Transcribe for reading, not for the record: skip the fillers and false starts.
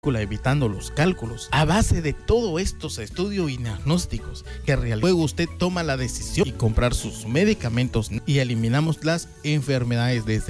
evitando los cálculos. A base de todos estos estudios y diagnósticos que luego usted toma la decisión y comprar sus medicamentos y eliminamos las enfermedades desde